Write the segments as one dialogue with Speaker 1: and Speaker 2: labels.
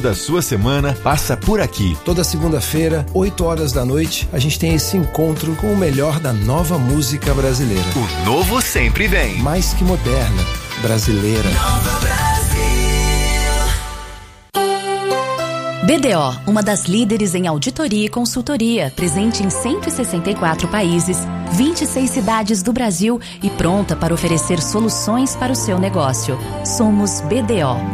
Speaker 1: ritmo da sua semana passa por aqui.
Speaker 2: Toda segunda-feira, 8 horas da noite, a gente tem esse encontro com o melhor da nova música brasileira.
Speaker 1: O novo sempre vem.
Speaker 2: Mais que moderna, brasileira.
Speaker 3: Nova Brasil.
Speaker 4: BDO, uma das líderes em auditoria e consultoria, presente em 164 países, 26 cidades do Brasil e pronta para oferecer soluções para o seu negócio. Somos BDO.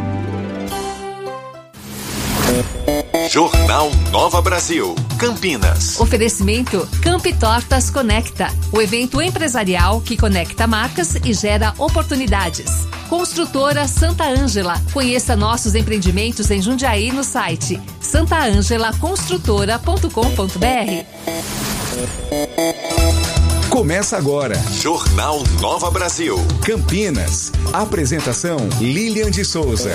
Speaker 1: Jornal Nova Brasil, Campinas.
Speaker 5: Oferecimento Campi Tortas Conecta, o evento empresarial que conecta marcas e gera oportunidades. Construtora Santa Ângela. Conheça nossos empreendimentos em Jundiaí no site santaangelaconstrutora.com.br.
Speaker 6: Começa agora.
Speaker 1: Jornal Nova Brasil,
Speaker 6: Campinas. Apresentação Lilian de Souza.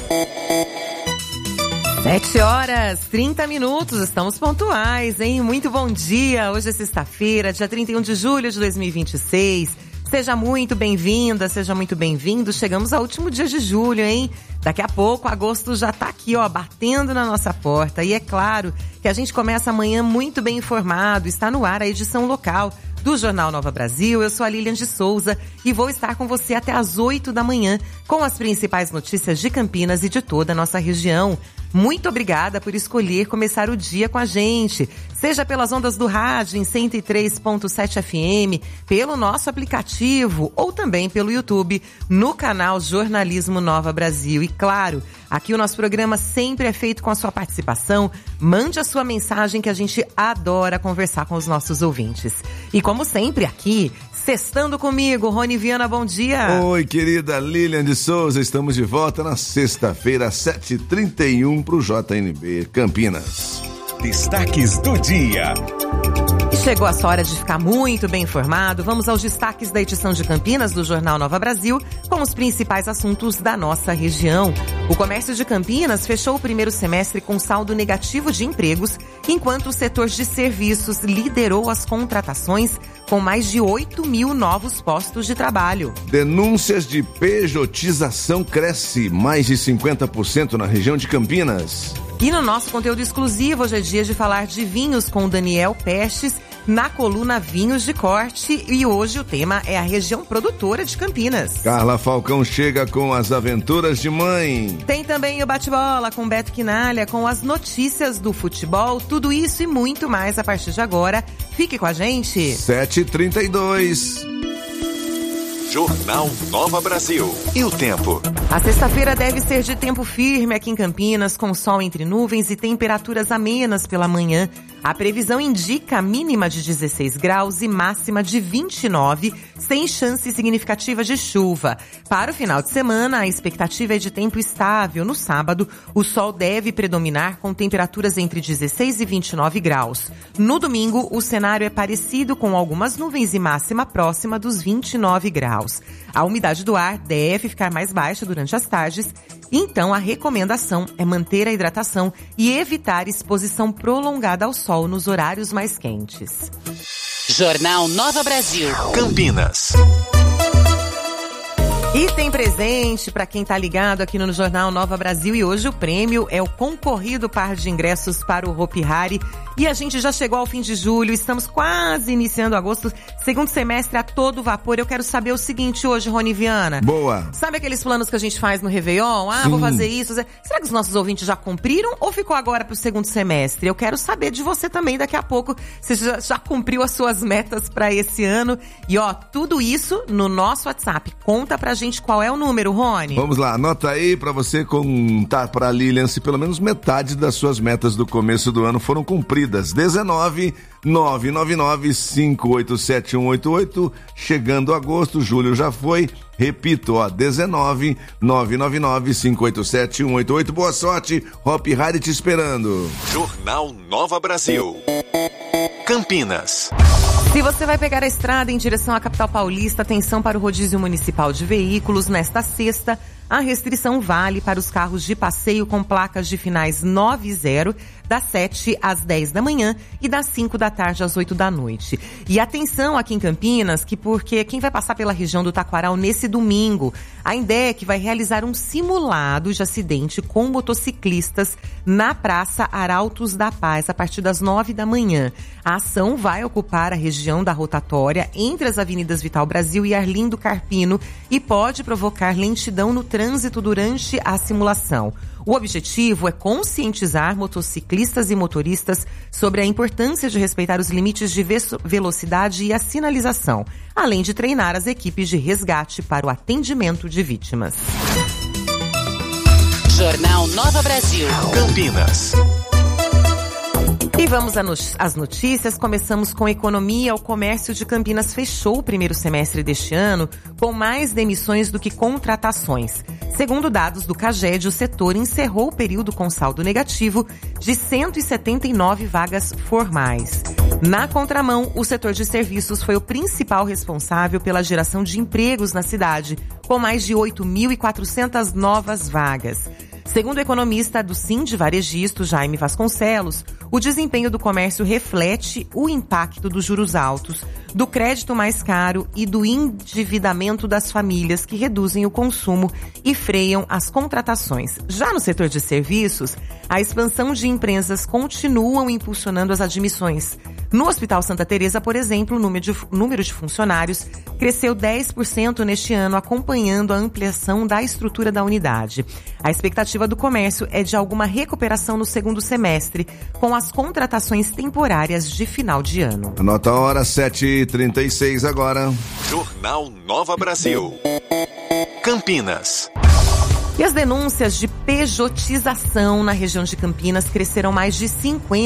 Speaker 7: 7h30, estamos pontuais, hein? Muito bom dia, hoje é sexta-feira, dia 31 de julho de 2026. Seja muito bem-vinda, seja muito bem-vindo. Chegamos ao último dia de julho, hein? Daqui a pouco, agosto já tá aqui, ó, batendo na nossa porta. E é claro que a gente começa amanhã muito bem informado. Está no ar a edição local do Jornal Nova Brasil. Eu sou a Lilian de Souza e vou estar com você até às 8 da manhã com as principais notícias de Campinas e de toda a nossa região. Muito obrigada por escolher começar o dia com a gente, seja pelas ondas do rádio em 103.7 FM, pelo nosso aplicativo ou também pelo YouTube no canal Jornalismo Nova Brasil. E claro, aqui o nosso programa sempre é feito com a sua participação. Mande a sua mensagem que a gente adora conversar com os nossos ouvintes. E como sempre aqui, sextando comigo, Rony Viana, bom dia.
Speaker 8: Oi, querida Lilian de Souza, estamos de volta na sexta-feira, 7h31 para o JNB Campinas.
Speaker 6: Destaques do dia.
Speaker 7: E chegou a sua hora de ficar muito bem informado. Vamos aos destaques da edição de Campinas do Jornal Nova Brasil, com os principais assuntos da nossa região. O comércio de Campinas fechou o primeiro semestre com saldo negativo de empregos, enquanto o setor de serviços liderou as contratações com mais de 8 mil novos postos de trabalho.
Speaker 8: Denúncias de pejotização cresce mais de 50% na região de Campinas.
Speaker 7: E no nosso conteúdo exclusivo, hoje é dia de falar de vinhos com o Daniel Pestes, na coluna Vinhos de Corte, e hoje o tema é a região produtora de Campinas.
Speaker 8: Carla Falcão chega com as aventuras de mãe.
Speaker 7: Tem também o bate-bola com Beto Quinalha, com as notícias do futebol, tudo isso e muito mais a partir de agora. Fique com a gente.
Speaker 8: 7h32.
Speaker 1: Jornal Nova Brasil. E o tempo?
Speaker 7: A sexta-feira deve ser de tempo firme aqui em Campinas, com sol entre nuvens e temperaturas amenas pela manhã. A previsão indica a mínima de 16 graus e máxima de 29, sem chance significativa de chuva. Para o final de semana, a expectativa é de tempo estável. No sábado, o sol deve predominar com temperaturas entre 16 e 29 graus. No domingo, o cenário é parecido, com algumas nuvens e máxima próxima dos 29 graus. A umidade do ar deve ficar mais baixa durante as tardes, então a recomendação é manter a hidratação e evitar exposição prolongada ao sol nos horários mais quentes.
Speaker 3: Jornal Nova Brasil,
Speaker 1: Campinas.
Speaker 7: E tem presente para quem tá ligado aqui no Jornal Nova Brasil, e hoje o prêmio é o concorrido par de ingressos para o Hopi Hari. E a gente já chegou ao fim de julho, estamos quase iniciando agosto, segundo semestre a todo vapor. Eu quero saber o seguinte hoje, Rony Viana.
Speaker 8: Boa.
Speaker 7: Sabe aqueles planos que a gente faz no Réveillon? Ah, vou fazer isso. Será que os nossos ouvintes já cumpriram ou ficou agora pro segundo semestre? Eu quero saber de você também daqui a pouco. Você já cumpriu as suas metas para esse ano? E ó, tudo isso no nosso WhatsApp. Conta pra gente qual é o número, Rony.
Speaker 8: Vamos lá, anota aí pra você contar pra Lilian se pelo menos metade das suas metas do começo do ano foram cumpridas. 19 999 587 188. Chegando agosto, julho já foi. Repito, ó, 19 999 587 188. Boa sorte, Hopi Hari te esperando.
Speaker 1: Jornal Nova Brasil, Campinas.
Speaker 7: Se você vai pegar a estrada em direção à capital paulista, atenção para o rodízio municipal de veículos. Nesta sexta, A restrição vale para os carros de passeio com placas de finais 9 e 0, das 7 às 10 da manhã e das 5 da tarde às 8 da noite. E atenção aqui em Campinas, porque quem vai passar pela região do Taquaral nesse domingo, a INDEC vai realizar um simulado de acidente com motociclistas na Praça Arautos da Paz, a partir das 9 da manhã. A ação vai ocupar a região da rotatória entre as avenidas Vital Brasil e Arlindo Carpino e pode provocar lentidão no trânsito durante a simulação. O objetivo é conscientizar motociclistas e motoristas sobre a importância de respeitar os limites de velocidade e a sinalização, além de treinar as equipes de resgate para o atendimento de vítimas.
Speaker 3: Jornal Nova Brasil.
Speaker 1: Campinas.
Speaker 7: E vamos às notícias. Começamos com economia. O comércio de Campinas fechou o primeiro semestre deste ano com mais demissões do que contratações. Segundo dados do CAGED, o setor encerrou o período com saldo negativo de 179 vagas formais. Na contramão, o setor de serviços foi o principal responsável pela geração de empregos na cidade, com mais de 8.400 novas vagas. Segundo o economista do Sind Varejista, Jaime Vasconcelos, o desempenho do comércio reflete o impacto dos juros altos, do crédito mais caro e do endividamento das famílias que reduzem o consumo e freiam as contratações. Já no setor de serviços, a expansão de empresas continuam impulsionando as admissões. No Hospital Santa Teresa, por exemplo, o número de funcionários cresceu 10% neste ano, acompanhando a ampliação da estrutura da unidade. A expectativa do comércio é de alguma recuperação no segundo semestre, com as contratações temporárias de final de ano.
Speaker 8: Anota a hora, 7h36 agora.
Speaker 1: Jornal Nova Brasil. Campinas.
Speaker 7: E as denúncias de pejotização na região de Campinas cresceram mais de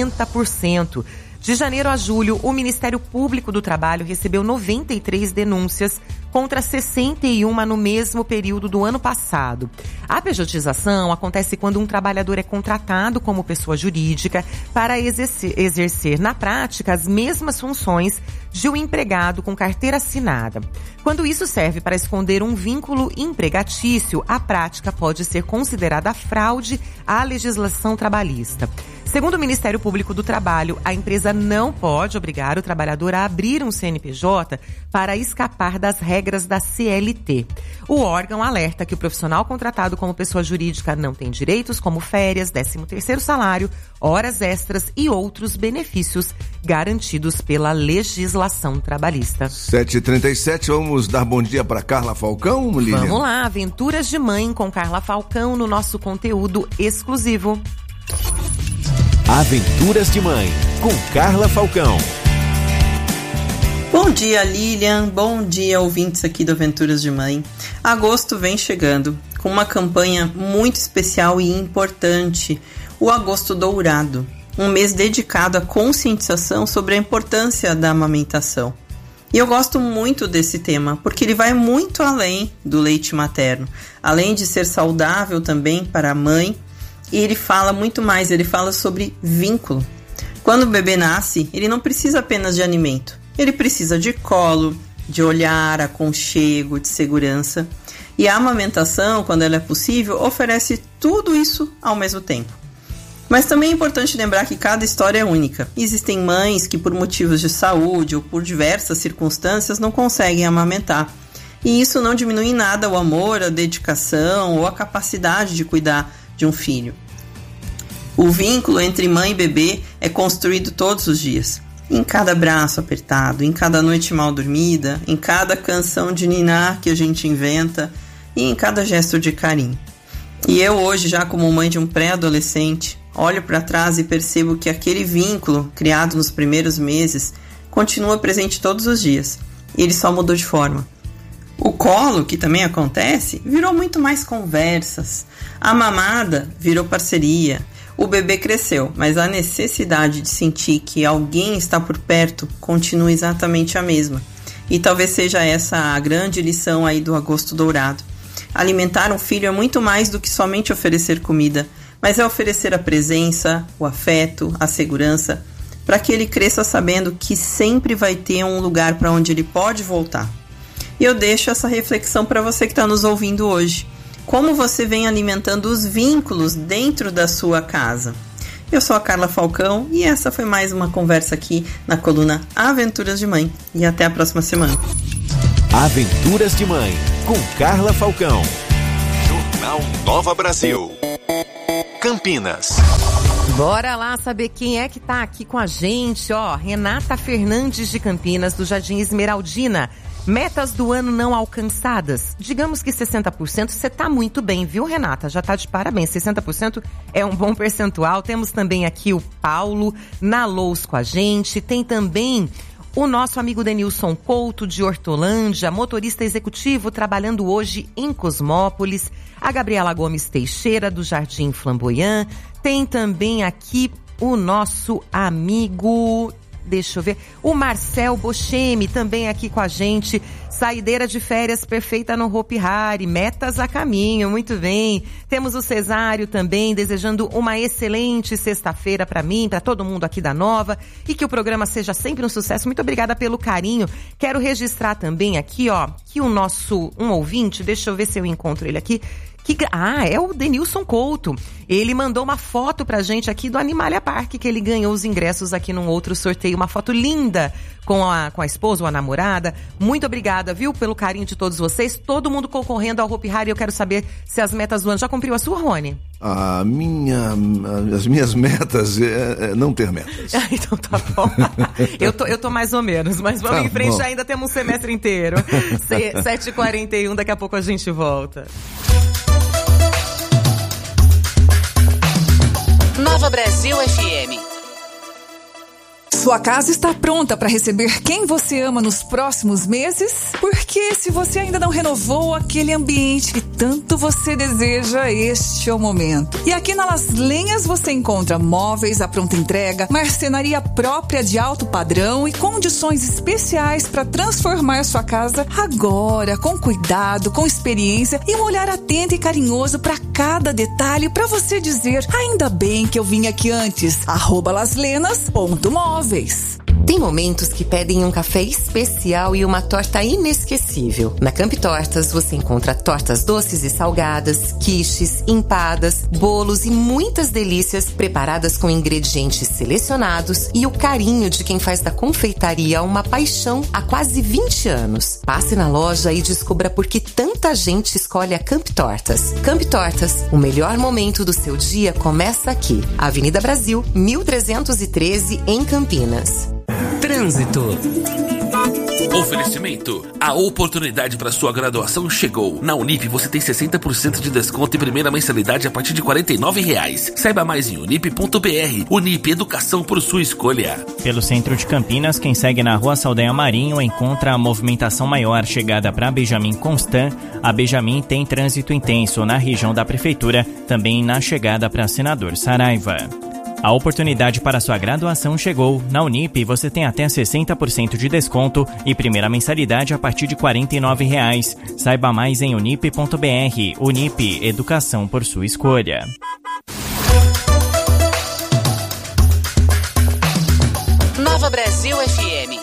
Speaker 7: 50%. De janeiro a julho, o Ministério Público do Trabalho recebeu 93 denúncias contra 61 no mesmo período do ano passado. A pejotização acontece quando um trabalhador é contratado como pessoa jurídica para exercer na prática as mesmas funções de um empregado com carteira assinada. Quando isso serve para esconder um vínculo empregatício, a prática pode ser considerada fraude à legislação trabalhista. Segundo o Ministério Público do Trabalho, a empresa não pode obrigar o trabalhador a abrir um CNPJ para escapar das regras da CLT. O órgão alerta que o profissional contratado como pessoa jurídica não tem direitos como férias, 13º salário, horas extras e outros benefícios garantidos pela legislação trabalhista.
Speaker 8: 7h37, vamos dar bom dia para Carla Falcão, Lilian?
Speaker 7: Vamos lá, Aventuras de Mãe com Carla Falcão no nosso conteúdo exclusivo.
Speaker 6: Aventuras de Mãe, com Carla Falcão.
Speaker 9: Bom dia, Lilian. Bom dia, ouvintes aqui do Aventuras de Mãe. Agosto vem chegando com uma campanha muito especial e importante, o Agosto Dourado, um mês dedicado à conscientização sobre a importância da amamentação. E eu gosto muito desse tema, porque ele vai muito além do leite materno, além de ser saudável também para a mãe. E ele fala muito mais, ele fala sobre vínculo. Quando o bebê nasce, ele não precisa apenas de alimento. Ele precisa de colo, de olhar, aconchego, de segurança. E a amamentação, quando ela é possível, oferece tudo isso ao mesmo tempo. Mas também é importante lembrar que cada história é única. Existem mães que por motivos de saúde ou por diversas circunstâncias não conseguem amamentar. E isso não diminui em nada o amor, a dedicação ou a capacidade de cuidar de um filho. O vínculo entre mãe e bebê é construído todos os dias. Em cada abraço apertado, em cada noite mal dormida, em cada canção de ninar que a gente inventa e em cada gesto de carinho. E eu hoje, já como mãe de um pré-adolescente, olho para trás e percebo que aquele vínculo criado nos primeiros meses continua presente todos os dias. Ele só mudou de forma. O colo, que também acontece, virou muito mais conversas. A mamada virou parceria. O bebê cresceu, mas a necessidade de sentir que alguém está por perto continua exatamente a mesma. E talvez seja essa a grande lição aí do Agosto Dourado. Alimentar um filho é muito mais do que somente oferecer comida, mas é oferecer a presença, o afeto, a segurança, para que ele cresça sabendo que sempre vai ter um lugar para onde ele pode voltar. E eu deixo essa reflexão para você que está nos ouvindo hoje. como você vem alimentando os vínculos dentro da sua casa. Eu sou a Carla Falcão e essa foi mais uma conversa aqui na coluna Aventuras de Mãe. E até a próxima semana.
Speaker 6: Aventuras de Mãe, com Carla Falcão.
Speaker 1: Jornal Nova Brasil. Campinas.
Speaker 7: Bora lá saber quem é que tá aqui com a gente, ó. Renata Fernandes de Campinas, do Jardim Esmeraldina. Metas do ano não alcançadas. Digamos que 60%, você tá muito bem, viu, Renata? Já tá de parabéns. 60% é um bom percentual. Temos também aqui o Paulo na Lous com a gente. Tem também o nosso amigo Denilson Couto, de Hortolândia, motorista executivo, trabalhando hoje em Cosmópolis. A Gabriela Gomes Teixeira, do Jardim Flamboyant. Tem também aqui o nosso amigo, deixa eu ver, o Marcel Bochemi, também aqui com a gente. Saideira de férias perfeita no Hopi Hari, metas a caminho, muito bem. Temos o Cesário também, desejando uma excelente sexta-feira para mim, para todo mundo aqui da Nova, e que o programa seja sempre um sucesso. Muito obrigada pelo carinho. Quero registrar também aqui, ó, que o nosso, um ouvinte, deixa eu ver se eu encontro ele aqui, é o Denilson Couto. Ele mandou uma foto pra gente aqui do Animalia Park, que ele ganhou os ingressos aqui num outro sorteio. Uma foto linda com a esposa ou a namorada. Muito obrigada, viu, pelo carinho de todos vocês. Todo mundo concorrendo ao Hopi Hari. Eu quero saber se as metas do ano já cumpriu a sua, Rony?
Speaker 8: As minhas metas é não ter metas.
Speaker 7: Então tá bom. eu tô mais ou menos, mas vamos em frente, ainda temos um semestre inteiro. 7h41, daqui a pouco a gente volta.
Speaker 3: Nova Brasil FM.
Speaker 10: Sua casa está pronta para receber quem você ama nos próximos meses? Porque se você ainda não renovou aquele ambiente que tanto você deseja, este é o momento. E aqui na Las Lenhas você encontra móveis à pronta entrega, marcenaria própria de alto padrão e condições especiais para transformar sua casa agora, com cuidado, com experiência e um olhar atento e carinhoso para cada detalhe, para você dizer: ainda bem que eu vim aqui antes. @laslenas.móveis.
Speaker 7: Tem momentos que pedem um café especial e uma torta inesquecível. Na Camp Tortas você encontra tortas doces e salgadas, quiches, empadas, bolos e muitas delícias preparadas com ingredientes selecionados e o carinho de quem faz da confeitaria uma paixão há quase 20 anos. Passe na loja e descubra por que tanta gente escolhe a Camp Tortas. Camp Tortas, o melhor momento do seu dia começa aqui. Avenida Brasil, 1313, em Campinas.
Speaker 11: Trânsito. Oferecimento. A oportunidade para sua graduação chegou. Na Unip você tem 60% de desconto e primeira mensalidade a partir de R$ 49,00. Saiba mais em unip.br. Unip, educação por sua escolha.
Speaker 12: Pelo centro de Campinas, quem segue na Rua Saldanha Marinho encontra a movimentação maior chegada para Benjamin Constant. A Benjamin tem trânsito intenso na região da prefeitura, também na chegada para Senador Saraiva. A oportunidade para sua graduação chegou. Na Unip, você tem até 60% de desconto e primeira mensalidade a partir de R$ 49,00. Saiba mais em unip.br. Unip, educação por sua escolha.
Speaker 3: Nova Brasil FM.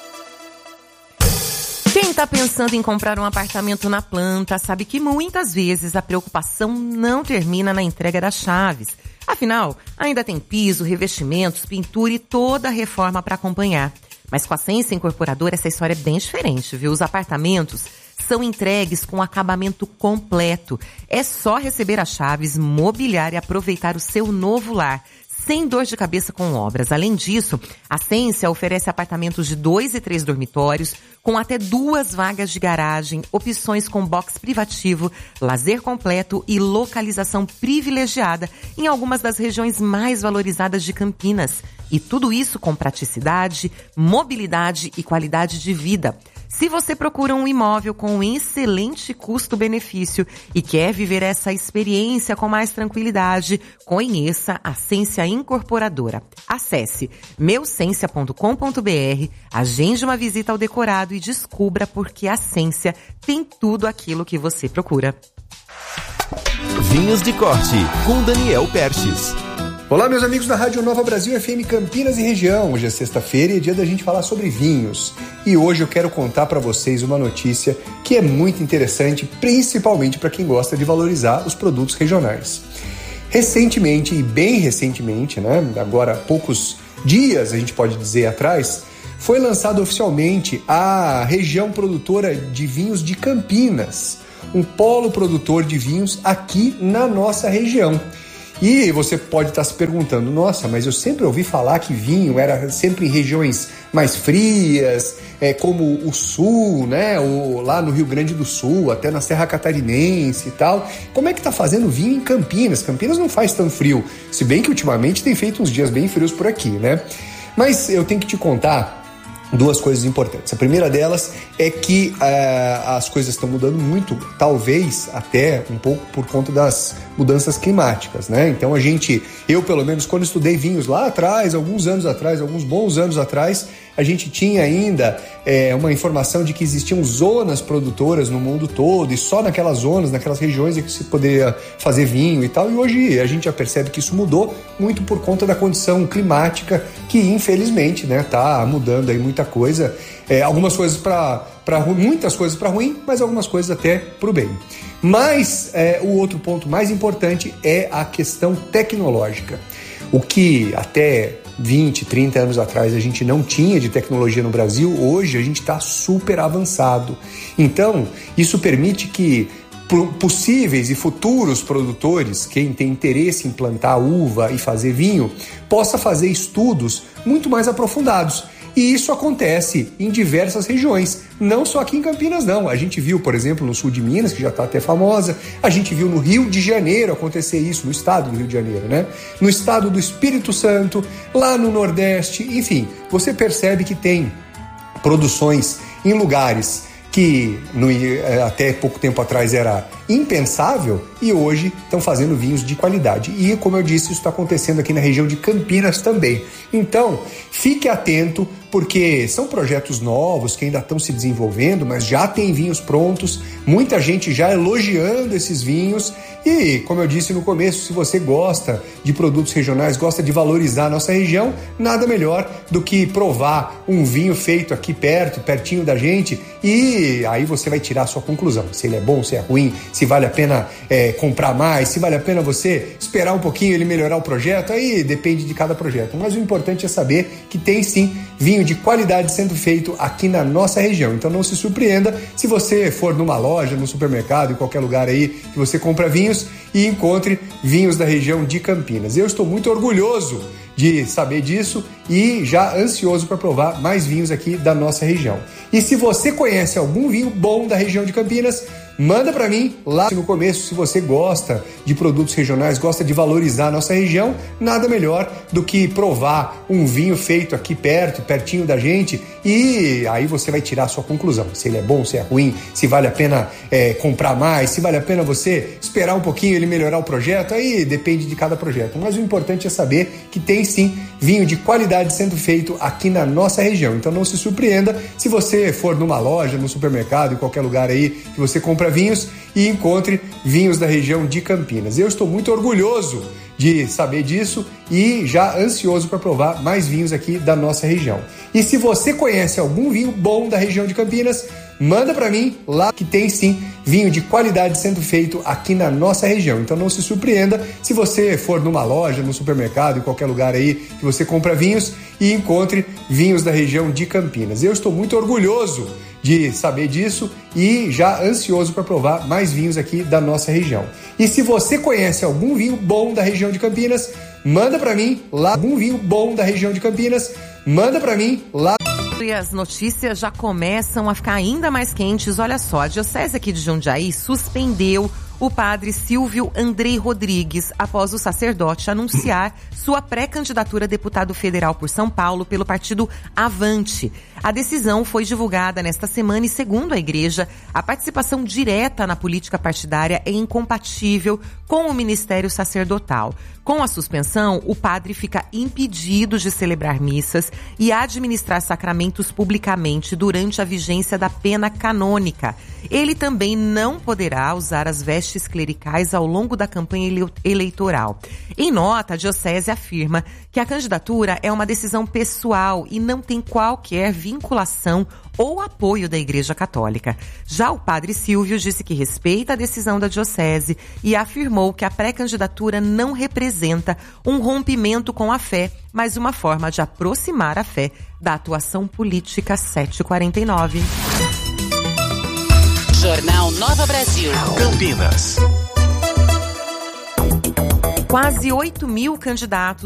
Speaker 7: Quem está pensando em comprar um apartamento na planta sabe que muitas vezes a preocupação não termina na entrega das chaves. Afinal, ainda tem piso, revestimentos, pintura e toda a reforma para acompanhar. Mas com a Ascensia Incorporadora essa história é bem diferente, viu? Os apartamentos são entregues com acabamento completo. É só receber as chaves, mobiliar e aproveitar o seu novo lar, sem dor de cabeça com obras. Além disso, a Ascensia oferece apartamentos de 2 e 3 dormitórios, com até 2 vagas de garagem, opções com box privativo, lazer completo e localização privilegiada em algumas das regiões mais valorizadas de Campinas. E tudo isso com praticidade, mobilidade e qualidade de vida. Se você procura um imóvel com um excelente custo-benefício e quer viver essa experiência com mais tranquilidade, conheça a Ascensia Incorporadora. Acesse meucensia.com.br, agende uma visita ao decorado e descubra por que a Ascensia tem tudo aquilo que você procura.
Speaker 6: Vinhos de Corte, com Daniel Perches.
Speaker 2: Olá, meus amigos da Rádio Nova Brasil FM Campinas e região. Hoje é sexta-feira e é dia da gente falar sobre vinhos. E hoje eu quero contar para vocês uma notícia que é muito interessante, principalmente para quem gosta de valorizar os produtos regionais. Recentemente, e bem recentemente, né, agora há poucos dias, a gente pode dizer atrás, foi lançada oficialmente a região produtora de vinhos de Campinas, um polo produtor de vinhos aqui na nossa região. E você pode estar se perguntando, nossa, mas eu sempre ouvi falar que vinho era sempre em regiões mais frias, como o sul, né? Ou lá no Rio Grande do Sul, até na Serra Catarinense e tal. Como é que tá fazendo vinho em Campinas? Campinas não faz tão frio, se bem que ultimamente tem feito uns dias bem frios por aqui, né? Mas eu tenho que te contar duas coisas importantes. A primeira delas é que as coisas estão mudando muito, talvez até um pouco por conta das mudanças climáticas, né? Então eu pelo menos quando estudei vinhos lá atrás, alguns bons anos atrás, a gente tinha ainda uma informação de que existiam zonas produtoras no mundo todo e só naquelas zonas, naquelas regiões é que se poderia fazer vinho e tal. E hoje a gente já percebe que isso mudou muito por conta da condição climática que infelizmente, né, tá mudando aí muita coisa. Algumas coisas muitas coisas para ruim, mas algumas coisas até para o bem. Mas o outro ponto mais importante é a questão tecnológica. O que até 20, 30 anos atrás a gente não tinha de tecnologia no Brasil, hoje a gente está super avançado. Então, isso permite que possíveis e futuros produtores, quem tem interesse em plantar uva e fazer vinho, possa fazer estudos muito mais aprofundados. E isso acontece em diversas regiões, não só aqui em Campinas não. A gente viu, por exemplo, no sul de Minas, que já está até famosa, a gente viu no Rio de Janeiro acontecer isso, no estado do Rio de Janeiro, né? No estado do Espírito Santo, lá no Nordeste, enfim, você percebe que tem produções em lugares que até pouco tempo atrás era impensável e hoje estão fazendo vinhos de qualidade. E, como eu disse, isso está acontecendo aqui na região de Campinas também. Então, fique atento, porque são projetos novos que ainda estão se desenvolvendo, mas já tem vinhos prontos, muita gente já elogiando esses vinhos. E, como eu disse no começo, se você gosta de produtos regionais, gosta de valorizar a nossa região, nada melhor do que provar um vinho feito aqui pertinho da gente, e aí você vai tirar a sua conclusão, se ele é bom, se é ruim, se vale a pena comprar mais, se vale a pena você esperar um pouquinho ele melhorar o projeto, aí depende de cada projeto. Mas o importante é saber que tem sim vinho de qualidade sendo feito aqui na nossa região. Então não se surpreenda se você for numa loja, no supermercado, em qualquer lugar aí que você compra vinhos e encontre vinhos da região de Campinas. Eu estou muito orgulhoso de saber disso e já ansioso para provar mais vinhos aqui da nossa região. E se você conhece algum vinho bom da região de Campinas, manda para mim lá no começo. Se você gosta de produtos regionais, gosta de valorizar a nossa região, nada melhor do que provar um vinho feito aqui pertinho da gente, e aí você vai tirar a sua conclusão, se ele é bom, se é ruim, se vale a pena comprar mais, se vale a pena você esperar um pouquinho ele melhorar o projeto, aí depende de cada projeto. Mas o importante é saber que tem sim vinho de qualidade sendo feito aqui na nossa região. Então não se surpreenda se você for numa loja, no supermercado, em qualquer lugar aí que você compra vinhos e encontre vinhos da região de Campinas. Eu estou muito orgulhoso de saber disso e já ansioso para provar mais vinhos aqui da nossa região. E se você conhece algum vinho bom da região de Campinas, manda para mim lá, que tem sim vinho de qualidade sendo feito aqui na nossa região. Então não se surpreenda se você for numa loja, no supermercado, em qualquer lugar aí que você compra vinhos e encontre vinhos da região de Campinas. Eu estou muito orgulhoso de saber disso e já ansioso para provar mais vinhos aqui da nossa região. E se você conhece algum vinho bom da região de Campinas, manda para mim lá. Algum vinho bom da região de Campinas, manda para mim lá.
Speaker 7: E as notícias já começam a ficar ainda mais quentes. Olha só, a Diocese aqui de Jundiaí suspendeu o padre Silvio Andrei Rodrigues após o sacerdote anunciar sua pré-candidatura a deputado federal por São Paulo pelo partido Avante. A decisão foi divulgada nesta semana e, segundo a igreja, a participação direta na política partidária é incompatível com o ministério sacerdotal. Com a suspensão, o padre fica impedido de celebrar missas e administrar sacramentos publicamente durante a vigência da pena canônica. Ele também não poderá usar as vestes clericais ao longo da campanha eleitoral. Em nota, a diocese afirma que a candidatura é uma decisão pessoal e não tem qualquer vinculação ou apoio da Igreja Católica. Já o padre Silvio disse que respeita a decisão da diocese e afirmou que a pré-candidatura não representa um rompimento com a fé, mas uma forma de aproximar a fé da atuação política. 7h49.
Speaker 3: Jornal Nova Brasil.
Speaker 1: Campinas.
Speaker 7: Quase 8 mil candidatos